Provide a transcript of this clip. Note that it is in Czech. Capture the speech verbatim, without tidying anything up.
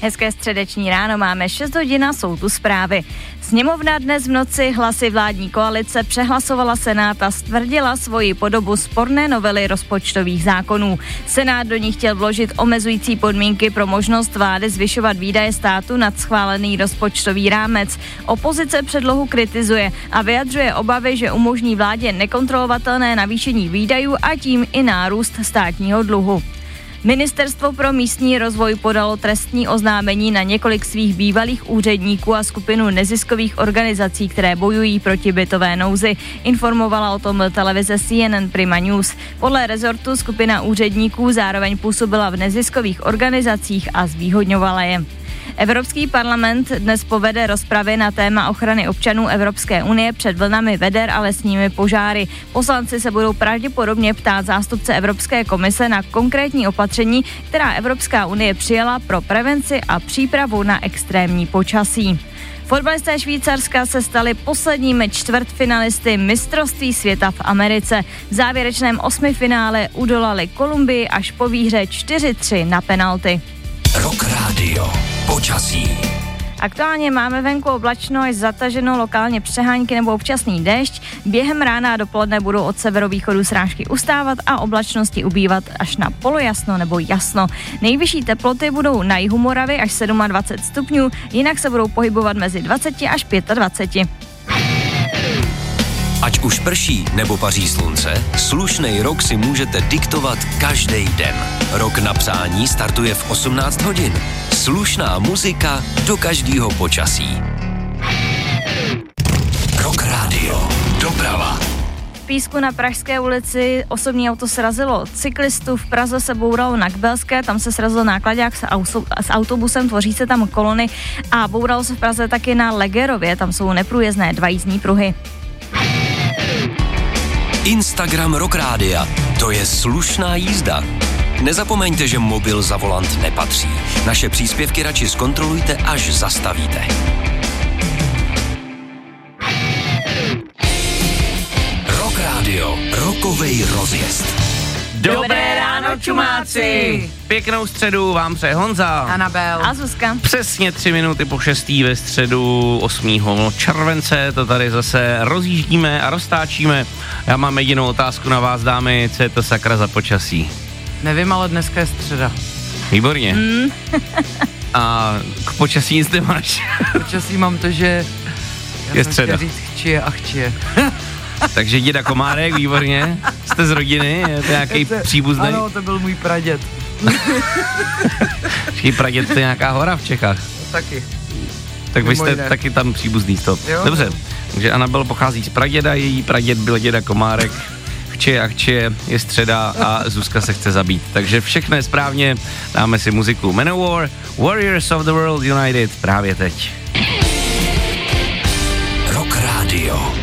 Hezké středeční ráno, máme šest hodin a jsou tu zprávy. Sněmovna dnes v noci hlasy vládní koalice přehlasovala Senát a stvrdila svoji podobu sporné novely rozpočtových zákonů. Senát do ní chtěl vložit omezující podmínky pro možnost vlády zvyšovat výdaje státu nad schválený rozpočtový rámec. Opozice předlohu kritizuje a vyjadřuje obavy, že umožní vládě nekontrolovatelné navýšení výdajů a tím i nárůst státního dluhu. Ministerstvo pro místní rozvoj podalo trestní oznámení na několik svých bývalých úředníků a skupinu neziskových organizací, které bojují proti bytové nouzi. Informovala o tom televize C N N Prima News. Podle rezortu skupina úředníků zároveň působila v neziskových organizacích a zvýhodňovala je. Evropský parlament dnes povede rozpravy na téma ochrany občanů Evropské unie před vlnami veder a lesními požáry. Poslanci se budou pravděpodobně ptát zástupce Evropské komise na konkrétní opatření, která Evropská unie přijala pro prevenci a přípravu na extrémní počasí. Fotbalisté Švýcarska se stali posledními čtvrtfinalisty mistrovství světa v Americe. V závěrečném osmifinále udolali Kolumbii až po výhře čtyři tři na penalty. Rock Radio. Počasí. Aktuálně máme venku oblačno až zataženo, lokálně přehánky nebo občasný déšť. Během rána a dopoledne budou od severovýchodu srážky ustávat a oblačnosti ubývat až na polojasno nebo jasno. Nejvyšší teploty budou na jihu Moravy až dvacet sedm stupňů, jinak se budou pohybovat mezi dvacet až dvacet pět. Ať už prší nebo paří slunce, slušnej rok si můžete diktovat každý den. Rok na přání startuje v osmnáct hodin. Slušná muzika do každého počasí. Rock Radio. Doprava. V Písku na Pražské ulici osobní auto srazilo cyklistu, v Praze se bouralo na Kbelské, tam se srazil nákladák s, auso, s autobusem, tvoří se tam kolony a bouralo se v Praze taky na Legerově, tam jsou neprůjezdné dva jízdní pruhy. Instagram Rock Rádia. To je slušná jízda. Nezapomeňte, že mobil za volant nepatří. Naše příspěvky radši zkontrolujte, až zastavíte. Rock Radio. Rokovej rozjezd. Dobré ráno, čumáci! Pěknou středu vám přeje Honza. Anabel. A Zuzka. Přesně tři minuty po šestý ve středu osmého července to tady zase rozjíždíme a roztáčíme. Já mám jedinou otázku na vás, dámy, co je to sakra za počasí? Nevím, ale dneska je středa. Výborně. Mm. A k počasí nic nemáš? Počasí mám to, že já je jsem středa. chtěl říct chčije a chčije. Takže děda Komárek, výborně. Jste z rodiny? Je to nějaký příbuzný? Ano, to byl můj praděd. Počkej, praděd, to je nějaká hora v Čechách. Taky. Tak vy Mimo jste jiné. taky tam příbuzný stop. Jo. Dobře, takže Anabel pochází z praděda, její praděd byl děda Komárek. Chče a chče, je středa a Zuzka se chce zabít. Takže všechno je správně, dáme si muziku Manowar, Warriors of the World United právě teď. Rock Radio.